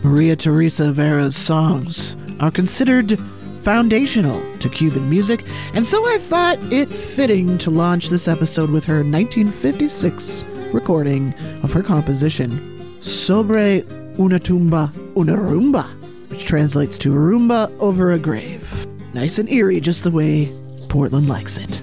Maria Teresa Vera's songs are considered foundational to Cuban music, and so I thought it fitting to launch this episode with her 1956 recording of her composition, Sobre una tumba, una rumba, which translates to rumba over a grave. Nice and eerie, just the way Portland likes it.